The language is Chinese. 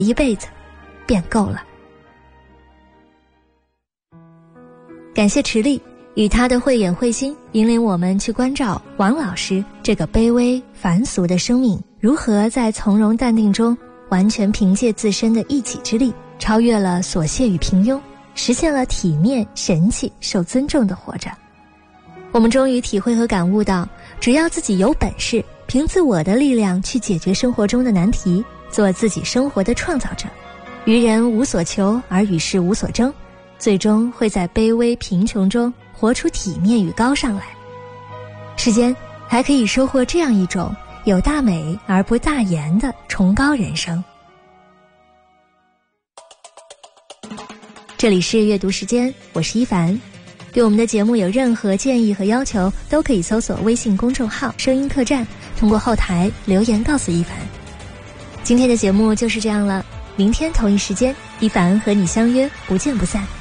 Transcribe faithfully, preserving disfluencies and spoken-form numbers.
一辈子便够了。感谢池莉与他的慧眼慧心，引领我们去关照王老师这个卑微凡俗的生命如何在从容淡定中完全凭借自身的一己之力超越了琐屑与平庸，实现了体面、神气、受尊重的活着。我们终于体会和感悟到，只要自己有本事，凭自我的力量去解决生活中的难题，做自己生活的创造者，于人无所求而与世无所争，最终会在卑微贫穷中活出体面与高尚来。世间还可以收获这样一种有大美而不大言的崇高人生。这里是阅读时间，我是一凡。对我们的节目有任何建议和要求，都可以搜索微信公众号声音客栈，通过后台留言告诉一凡。今天的节目就是这样了，明天同一时间，一凡和你相约不见不散。